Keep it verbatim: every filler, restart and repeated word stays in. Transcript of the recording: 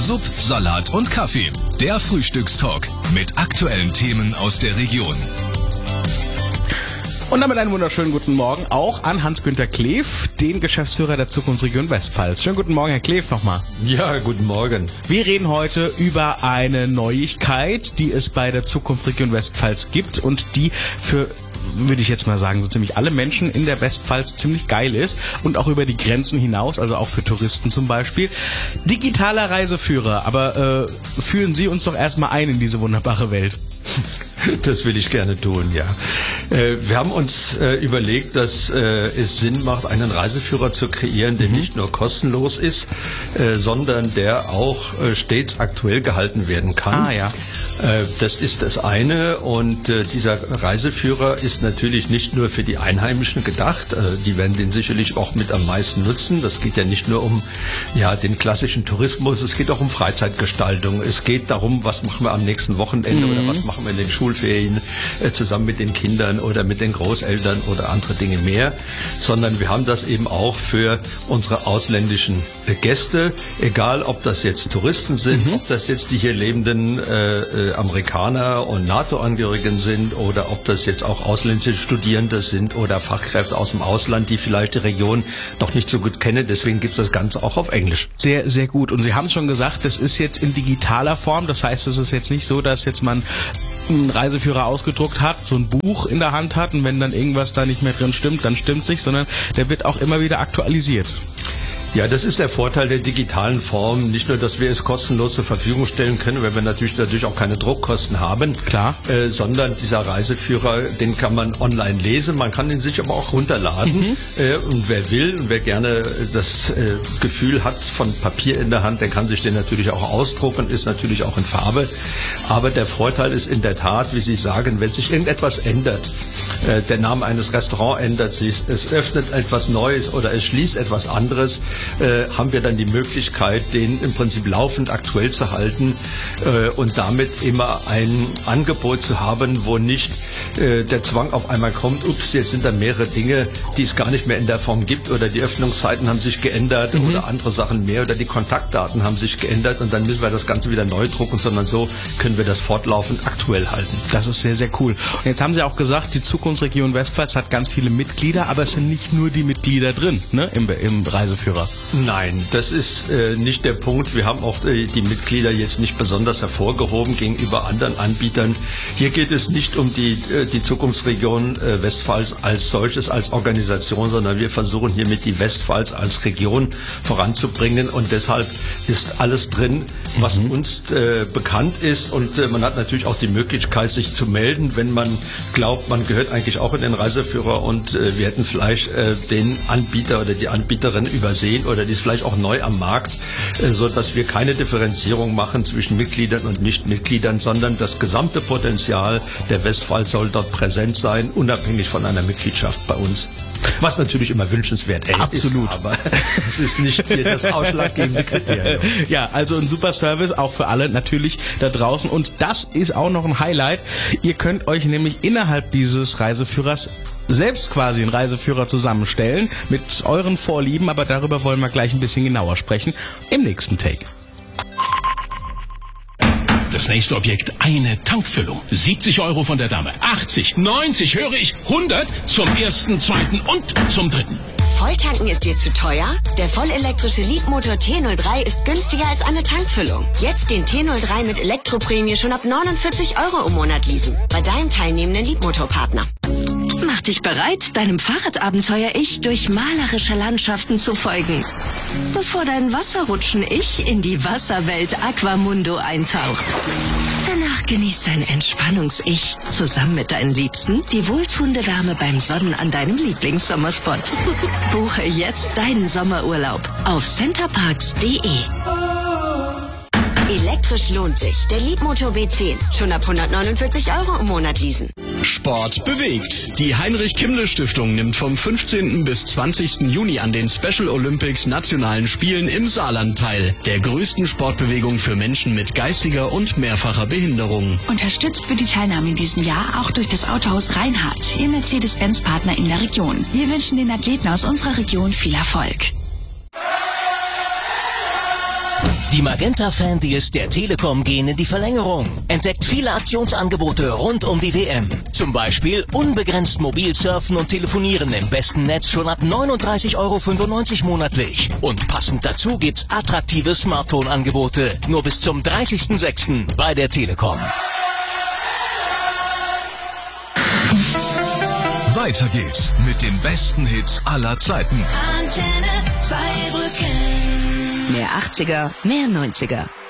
Sub, Salat und Kaffee. Der Frühstückstalk mit aktuellen Themen aus der Region. Und damit einen wunderschönen guten Morgen auch an Hans-Günter Kleef, den Geschäftsführer der Zukunftsregion Westpfalz. Schönen guten Morgen, Herr Kleef, nochmal. Ja, guten Morgen. Wir reden heute über eine Neuigkeit, die es bei der Zukunftsregion Westpfalz gibt und die für, würde ich jetzt mal sagen, so ziemlich alle Menschen in der Westpfalz ziemlich geil ist und auch über die Grenzen hinaus, also auch für Touristen zum Beispiel. Digitaler Reiseführer, aber äh, führen Sie uns doch erstmal ein in diese wunderbare Welt. Das will ich gerne tun, ja. Äh, wir haben uns äh, überlegt, dass äh, es Sinn macht, einen Reiseführer zu kreieren, der mhm. nicht nur kostenlos ist, äh, sondern der auch äh, stets aktuell gehalten werden kann. Ah, ja. Äh, das ist das eine und äh, dieser Reiseführer ist natürlich nicht nur für die Einheimischen gedacht, äh, die werden den sicherlich auch mit am meisten nutzen. Das geht ja nicht nur um ja, den klassischen Tourismus, es geht auch um Freizeitgestaltung, es geht darum, was machen wir am nächsten Wochenende mhm. oder was machen wir in den Schulferien äh, zusammen mit den Kindern oder mit den Großeltern oder andere Dinge mehr, sondern wir haben das eben auch für unsere ausländischen äh, Gäste, egal ob das jetzt Touristen sind, mhm. ob das jetzt die hier lebenden äh, Amerikaner und NATO-Angehörigen sind oder ob das jetzt auch ausländische Studierende sind oder Fachkräfte aus dem Ausland, die vielleicht die Region noch nicht so gut kennen. Deswegen gibt es das Ganze auch auf Englisch. Sehr, sehr gut. Und Sie haben schon gesagt, das ist jetzt in digitaler Form. Das heißt, es ist jetzt nicht so, dass jetzt man einen Reiseführer ausgedruckt hat, so ein Buch in der Hand hat und wenn dann irgendwas da nicht mehr drin stimmt, dann stimmt's nicht, sondern der wird auch immer wieder aktualisiert. Ja, das ist der Vorteil der digitalen Form. Nicht nur, dass wir es kostenlos zur Verfügung stellen können, weil wir natürlich dadurch auch keine Druckkosten haben. Klar. Äh, sondern dieser Reiseführer, den kann man online lesen. Man kann ihn sich aber auch runterladen. Mhm. Äh, und wer will und wer gerne das äh, Gefühl hat von Papier in der Hand, der kann sich den natürlich auch ausdrucken, ist natürlich auch in Farbe. Aber der Vorteil ist in der Tat, wie Sie sagen, wenn sich irgendetwas ändert, äh, der Name eines Restaurants ändert sich, es öffnet etwas Neues oder es schließt etwas anderes, Äh, haben wir dann die Möglichkeit, den im Prinzip laufend aktuell zu halten äh, und damit immer ein Angebot zu haben, wo nicht äh, der Zwang auf einmal kommt, ups, jetzt sind da mehrere Dinge, die es gar nicht mehr in der Form gibt oder die Öffnungszeiten haben sich geändert mhm. oder andere Sachen mehr oder die Kontaktdaten haben sich geändert und dann müssen wir das Ganze wieder neu drucken, sondern so können wir das fortlaufend aktuell halten. Das ist sehr, sehr cool. Und jetzt haben Sie auch gesagt, die Zukunftsregion Westpfalz hat ganz viele Mitglieder, aber es sind nicht nur die Mitglieder drin, ne, im, im Reiseführer. Nein, das ist äh, nicht der Punkt. Wir haben auch äh, die Mitglieder jetzt nicht besonders hervorgehoben gegenüber anderen Anbietern. Hier geht es nicht um die, äh, die Zukunftsregion äh, Westpfalz als solches, als Organisation, sondern wir versuchen hiermit die Westpfalz als Region voranzubringen und deshalb ist alles drin, was mhm. uns äh, bekannt ist und äh, man hat natürlich auch die Möglichkeit, sich zu melden, wenn man glaubt, man gehört eigentlich auch in den Reiseführer und äh, wir hätten vielleicht äh, den Anbieter oder die Anbieterin übersehen oder die ist vielleicht auch neu am Markt, so dass wir keine Differenzierung machen zwischen Mitgliedern und Nichtmitgliedern, sondern das gesamte Potenzial der Westpfalz soll dort präsent sein, unabhängig von einer Mitgliedschaft bei uns. Was natürlich immer wünschenswert ey, Absolut. ist, aber es ist nicht das ausschlaggebende Kriterium. Ja, also ein super Service, auch für alle natürlich da draußen. Und das ist auch noch ein Highlight. Ihr könnt euch nämlich innerhalb dieses Reiseführers selbst quasi einen Reiseführer zusammenstellen mit euren Vorlieben, aber darüber wollen wir gleich ein bisschen genauer sprechen im nächsten Take. Das nächste Objekt, eine Tankfüllung. siebzig Euro von der Dame. achtzig, neunzig, höre ich, hundert zum ersten, zweiten und zum dritten. Volltanken ist dir zu teuer? Der vollelektrische Leadmotor T null drei ist günstiger als eine Tankfüllung. Jetzt den T null drei mit Elektroprämie schon ab neunundvierzig Euro im Monat leasen. Bei deinem teilnehmenden Leadmotorpartner. Mach dich bereit, deinem Fahrradabenteuer-Ich durch malerische Landschaften zu folgen. Bevor dein Wasserrutschen-Ich in die Wasserwelt Aquamundo eintaucht. Danach genießt dein Entspannungs-Ich zusammen mit deinen Liebsten die wohltuende Wärme beim Sonnen an deinem Lieblingssommerspot. Buche jetzt deinen Sommerurlaub auf centerparks punkt de. Elektrisch lohnt sich. Der Leadmotor B zehn. Schon ab hundertneunundvierzig Euro im Monat leasen. Sport bewegt. Die Heinrich-Kimmle-Stiftung nimmt vom fünfzehnten bis zwanzigsten Juni an den Special Olympics Nationalen Spielen im Saarland teil. Der größten Sportbewegung für Menschen mit geistiger und mehrfacher Behinderung. Unterstützt wird die Teilnahme in diesem Jahr auch durch das Autohaus Reinhardt, Ihr Mercedes-Benz-Partner in der Region. Wir wünschen den Athleten aus unserer Region viel Erfolg. Die Magenta-Fan-Deals der Telekom gehen in die Verlängerung. Entdeckt viele Aktionsangebote rund um die W M. Zum Beispiel unbegrenzt mobil surfen und telefonieren im besten Netz schon ab neununddreißig Euro fünfundneunzig monatlich. Und passend dazu gibt's attraktive Smartphone-Angebote. Nur bis zum dreißigsten sechsten bei der Telekom. Weiter geht's mit den besten Hits aller Zeiten. Antenne Zweibrücken. Mehr achtziger, mehr neunziger.